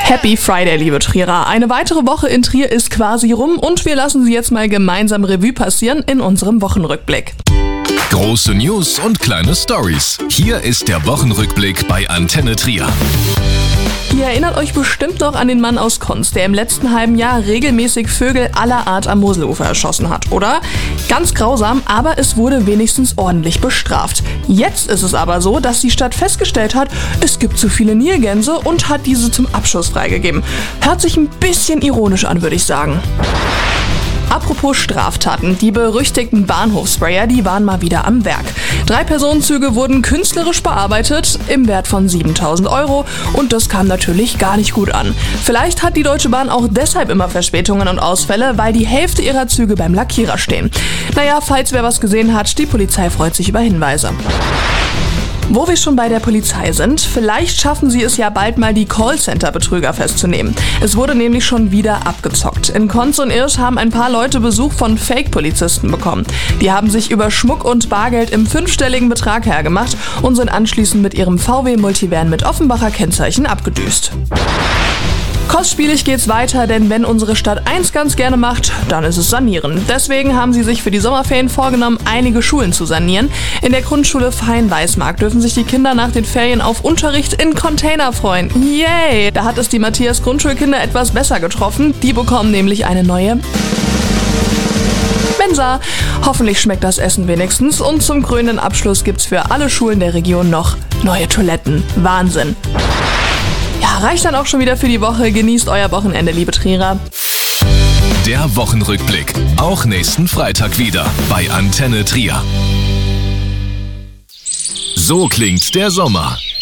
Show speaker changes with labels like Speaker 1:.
Speaker 1: Happy Friday, liebe Trierer. Eine weitere Woche in Trier ist quasi rum und wir lassen sie jetzt mal gemeinsam Revue passieren in unserem Wochenrückblick.
Speaker 2: Große News und kleine Stories. Hier ist der Wochenrückblick bei Antenne Trier.
Speaker 1: Ihr erinnert euch bestimmt noch an den Mann aus Konz, der im letzten halben Jahr regelmäßig Vögel aller Art am Moselufer erschossen hat, oder? Ganz grausam, aber es wurde wenigstens ordentlich bestraft. Jetzt ist es aber so, dass die Stadt festgestellt hat, es gibt zu viele Nilgänse und hat diese zum Abschuss freigegeben. Hört sich ein bisschen ironisch an, würde ich sagen. Apropos Straftaten, die berüchtigten Bahnhofssprayer, die waren mal wieder am Werk. 3 Personenzüge wurden künstlerisch bearbeitet im Wert von 7.000 € und das kam natürlich gar nicht gut an. Vielleicht hat die Deutsche Bahn auch deshalb immer Verspätungen und Ausfälle, weil die Hälfte ihrer Züge beim Lackierer stehen. Naja, falls wer was gesehen hat, die Polizei freut sich über Hinweise. Wo wir schon bei der Polizei sind, vielleicht schaffen sie es ja bald mal, die Callcenter-Betrüger festzunehmen. Es wurde nämlich schon wieder abgezockt. In Konz und Irsch haben ein paar Leute Besuch von Fake-Polizisten bekommen. Die haben sich über Schmuck und Bargeld im 5-stelligen Betrag hergemacht und sind anschließend mit ihrem VW Multivan mit Offenbacher Kennzeichen abgedüst. Kostspielig geht's weiter, denn wenn unsere Stadt eins ganz gerne macht, dann ist es sanieren. Deswegen haben sie sich für die Sommerferien vorgenommen, einige Schulen zu sanieren. In der Grundschule Feinweismark dürfen sich die Kinder nach den Ferien auf Unterricht in Container freuen. Yay! Da hat es die Matthias Grundschulkinder etwas besser getroffen. Die bekommen nämlich eine neue Mensa. Hoffentlich schmeckt das Essen wenigstens. Und zum krönenden Abschluss gibt's für alle Schulen der Region noch neue Toiletten. Wahnsinn! Ja, reicht dann auch schon wieder für die Woche. Genießt euer Wochenende, liebe Trierer.
Speaker 2: Der Wochenrückblick. Auch nächsten Freitag wieder bei Antenne Trier. So klingt der Sommer.